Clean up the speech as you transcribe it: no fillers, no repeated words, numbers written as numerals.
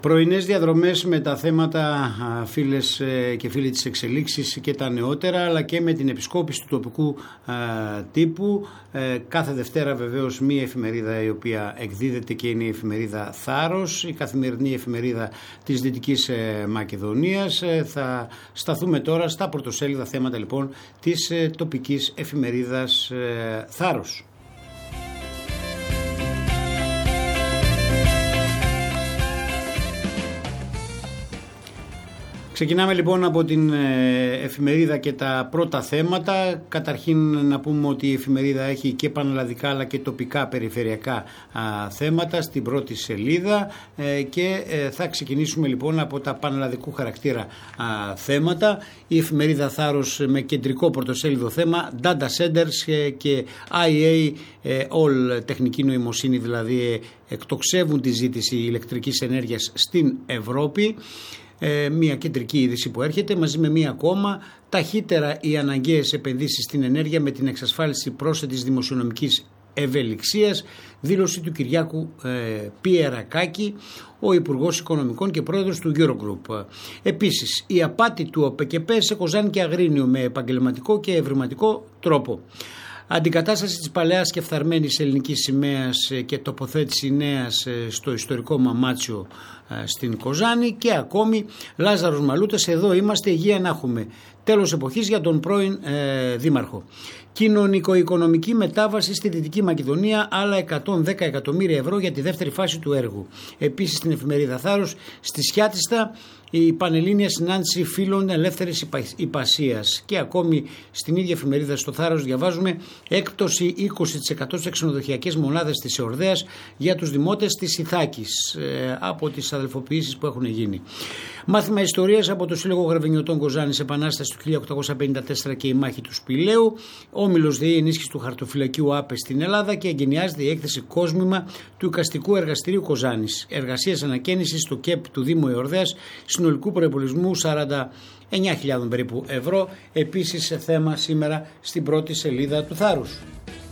Πρωινές διαδρομές με τα θέματα φίλες και φίλοι της εξελίξης και τα νεότερα, αλλά και με την επισκόπηση του τοπικού τύπου. Κάθε Δευτέρα βεβαίως μία εφημερίδα η οποία εκδίδεται και είναι η εφημερίδα Θάρρος, η καθημερινή εφημερίδα της Δυτικής Μακεδονίας. Θα σταθούμε τώρα στα πρωτοσέλιδα θέματα λοιπόν της τοπικής εφημερίδας Θάρρος. Ξεκινάμε λοιπόν από την εφημερίδα και τα πρώτα θέματα. Καταρχήν να πούμε ότι η εφημερίδα έχει και πανελλαδικά αλλά και τοπικά περιφερειακά θέματα στην πρώτη σελίδα και θα ξεκινήσουμε λοιπόν από τα πανελλαδικού χαρακτήρα θέματα. Η εφημερίδα Θάρρος με κεντρικό πρωτοσέλιδο θέμα Data Centers και IA All, τεχνική νοημοσύνη, δηλαδή εκτοξεύουν τη ζήτηση ηλεκτρικής ενέργειας στην Ευρώπη. Μια κεντρική είδηση που έρχεται μαζί με μία ακόμα. Ταχύτερα οι αναγκαίες επενδύσεις στην ενέργεια με την εξασφάλιση πρόσθετης δημοσιονομικής ευελιξίας, δήλωση του Κυριάκου Πιερακάκη, ο Υπουργός Οικονομικών και Πρόεδρος του Eurogroup. Επίσης, η απάτη του ΟΠΕΚΕΠΕ σε Κοζάνη και Αγρίνιο με επαγγελματικό και ευρηματικό τρόπο. Αντικατάσταση της παλαιάς και φθαρμένης ελληνικής σημαίας και τοποθέτηση νέας στο ιστορικό Μαμάτσιο στην Κοζάνη και ακόμη Λάζαρος Μαλούτας, εδώ είμαστε, υγεία να έχουμε. Τέλος εποχής για τον πρώην Δήμαρχο. Κοινωνικο-οικονομική μετάβαση στη Δυτική Μακεδονία, άλλα 110 εκατομμύρια ευρώ για τη δεύτερη φάση του έργου. Επίσης στην εφημερίδα Θάρρος, στη Σιάτιστα, η Πανελλήνια Συνάντηση Φίλων Ελεύθερης Υπασίας. Και ακόμη στην ίδια εφημερίδα στο Θάρρος διαβάζουμε έκπτωση 20% στις ξενοδοχειακές μονάδες της Εορδαίας για τους δημότες της Ιθάκης από τις αδελφοποιήσεις που έχουν γίνει. Μάθημα ιστορίας από το Σύλλογο Γραβενιωτών Κοζάνης, Επανάσταση του 1854 και η μάχη του Σπηλαίου. Όμιλος ΔΕΗ ενίσχυση του χαρτοφυλακίου ΑΠΕ στην Ελλάδα και εγκαινιάζεται η έκθεση Κόσμημα του Οικαστικού Εργαστηρίου Κοζάνης. Εργασίες ανακαίνησης στο ΚΕΠ του Δήμου Εορδαίας συνολικού προϋπολογισμού 49.000 περίπου ευρώ. Επίσης σε θέμα σήμερα στην πρώτη σελίδα του Θάρρους.